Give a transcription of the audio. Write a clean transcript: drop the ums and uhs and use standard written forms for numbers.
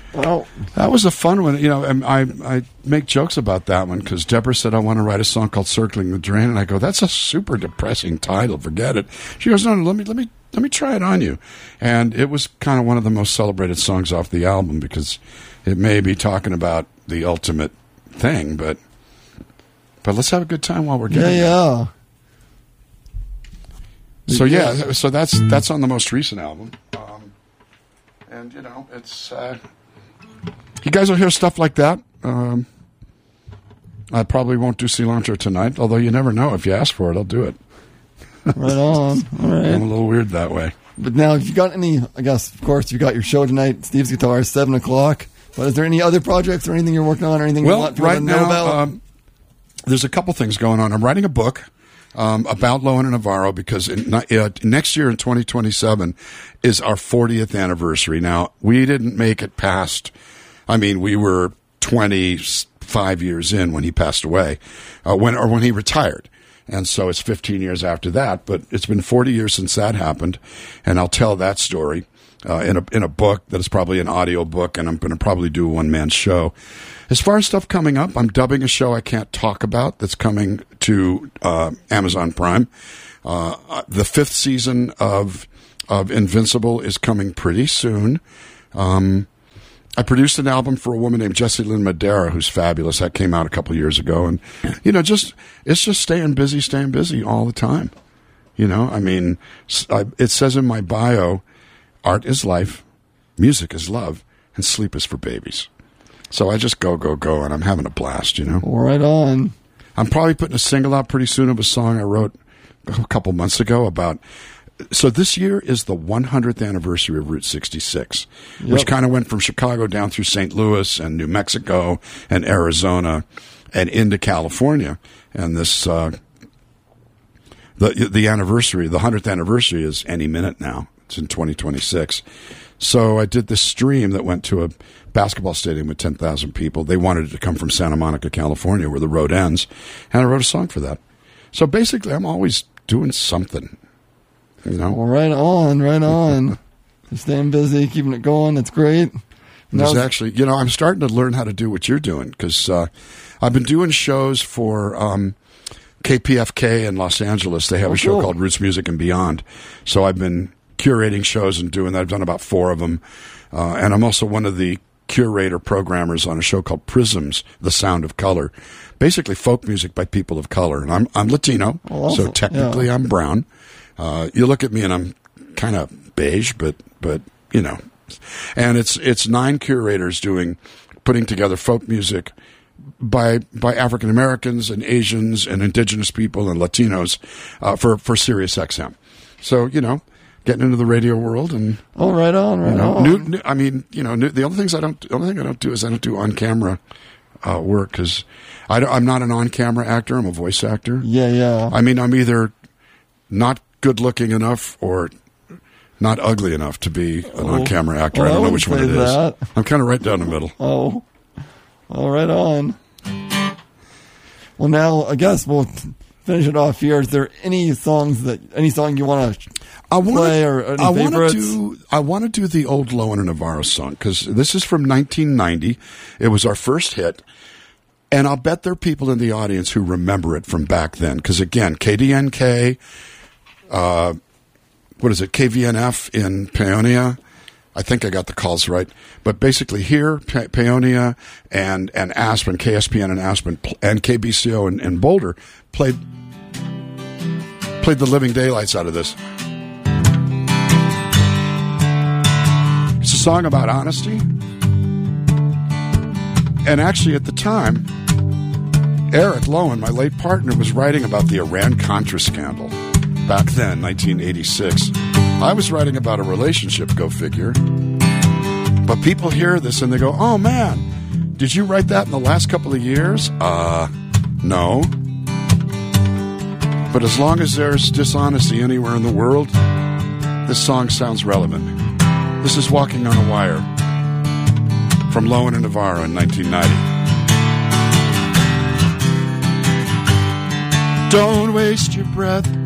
Well, that was a fun one. You know, and I make jokes about that one because Deborah said, I want to write a song called Circling the Drain. And I go, that's a super depressing title. Forget it. She goes, no, let me try it on you. And it was kind of one of the most celebrated songs off the album because it may be talking about the ultimate thing, but let's have a good time while we're getting it. Yeah. So that's on the most recent album. And, you know, it's... you guys will hear stuff like that. I probably won't do Cilantro tonight, although you never know. If you ask for it, I'll do it. Right on. All right. I'm a little weird that way. But now, if you got any, I guess, of course, you got your show tonight, Steve's Guitar, 7 o'clock. But is there any other projects or anything you're working on or anything you want people to know about? There's a couple things going on. I'm writing a book about Lowen and Navarro because next year in 2027 is our 40th anniversary. Now, we didn't make it past, we were 25 years in when he passed away, when he retired. And so it's 15 years after that, but it's been 40 years since that happened, and I'll tell that story in a book that is probably an audio book, and I'm going to probably do a one-man show. As far as stuff coming up, I'm dubbing a show I can't talk about that's coming to Amazon Prime. The 5th season of Invincible is coming pretty soon. I produced an album for a woman named Jessie Lynn Madera, who's fabulous. That came out a couple years ago. And, you know, it's just staying busy all the time. You know, it says in my bio, art is life, music is love, and sleep is for babies. So I just go, and I'm having a blast, you know. Right on. I'm probably putting a single out pretty soon of a song I wrote a couple months ago about... So this year is the 100th anniversary of Route 66, which kind of went from Chicago down through St. Louis and New Mexico and Arizona and into California. And this, the anniversary, the 100th anniversary is any minute now. It's in 2026. So I did this stream that went to a basketball stadium with 10,000 people. They wanted it to come from Santa Monica, California, where the road ends. And I wrote a song for that. So basically, I'm always doing something. You know? Well, right on. Staying busy, keeping it going. It's great. There's actually, you know, I'm starting to learn how to do what you're doing because I've been doing shows for KPFK in Los Angeles. They have a show called Roots Music and Beyond. So I've been curating shows and doing that. I've done about 4 of them. And I'm also one of the curator programmers on a show called Prisms, The Sound of Color. Basically folk music by people of color. And I'm Latino, so technically I'm brown. You look at me and I'm kind of beige, but you know, and it's 9 curators putting together folk music by African Americans and Asians and indigenous people and Latinos for Sirius XM. So you know, getting into the radio world and right on. The only thing I don't do is I don't do on camera work because I'm not an on camera actor. I'm a voice actor. Yeah. I'm either not good looking enough or not ugly enough to be an on-camera actor. I don't know which one it is. I'm kind of right down the middle. Oh, right on. Well, now I guess we'll finish it off here. Is there any song you want to play or any favorites? I want to do the old Lowen and Navarro song because this is from 1990. It was our first hit. And I'll bet there are people in the audience who remember it from back then. Because again, KDNK... KVNF in Paonia. I think I got the calls right. But basically here, Paonia and Aspen, KSPN and Aspen, and KBCO in Boulder played the living daylights out of this. It's a song about honesty. And actually at the time, Eric Lowen, my late partner, was writing about the Iran-Contra scandal. Back then, 1986. I was writing about a relationship, go figure. But people hear this and they go, oh man, did you write that in the last couple of years? No. But as long as there's dishonesty anywhere in the world, this song sounds relevant. This is Walking on a Wire from Lowen and Navarro in 1990. Don't waste your breath